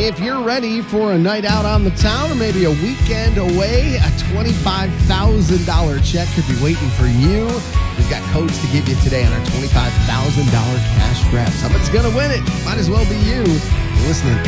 If you're ready for a night out on the town or maybe a weekend away, a $25,000 check could be waiting for you. We've got codes to give you today on our $25,000 cash grab. Someone's going to win it. Might as well be you. You're listening